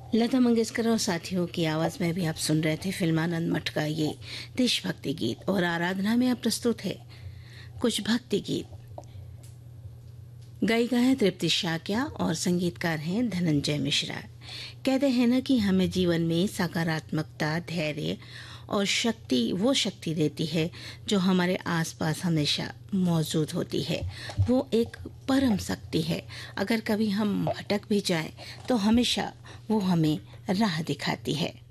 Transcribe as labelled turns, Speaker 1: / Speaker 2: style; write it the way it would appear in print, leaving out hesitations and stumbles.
Speaker 1: लता मंगेशकर और साथियों की आवाज में भी आप सुन रहे थे फिल्मानंद मठ का ये देशभक्ति गीत। और आराधना में अब प्रस्तुत है कुछ भक्ति गीत। गायिका है तृप्ति शाक्या और संगीतकार हैं धनंजय मिश्रा। कहते हैं ना कि हमें जीवन में सकारात्मकता, धैर्य और वो शक्ति देती है जो हमारे आसपास हमेशा मौजूद होती है। वो एक परम शक्ति है। अगर कभी हम भटक भी जाएं तो हमेशा वो हमें राह दिखाती है।